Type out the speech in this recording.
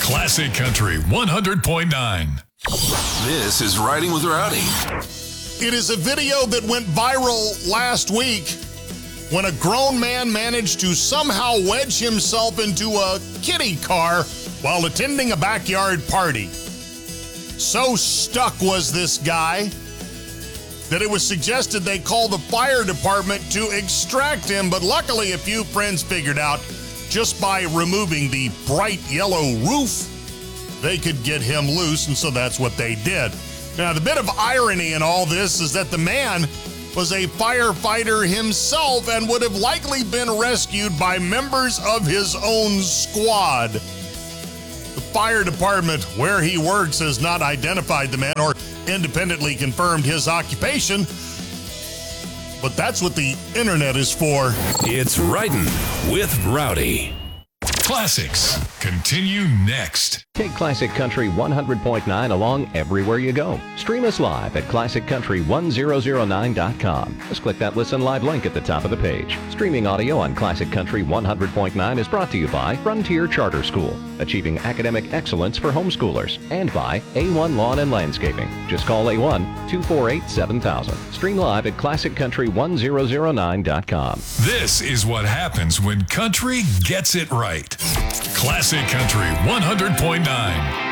Classic Country 100.9. This is Riding with Rowdy. It is a video that went viral last week when a grown man managed to somehow wedge himself into a kiddie car while attending a backyard party. So stuck was this guy that it was suggested they call the fire department to extract him, but luckily a few friends figured out just by removing the bright yellow roof, they could get him loose, and so that's what they did. Now, the bit of irony in all this is that the man was a firefighter himself and would have likely been rescued by members of his own squad. The fire department where he works has not identified the man or independently confirmed his occupation, but that's what the internet is for. It's Riding with Rowdy. Classics continue next. Take Classic Country 100.9 along everywhere you go. Stream us live at classiccountry1009.com. Just click that Listen Live link at the top of the page. Streaming audio on Classic Country 100.9 is brought to you by Frontier Charter School, achieving academic excellence for homeschoolers, and by A1 Lawn and Landscaping. Just call A1-248-7000. Stream live at classiccountry1009.com. This is what happens when country gets it right. Classic Country 100.9.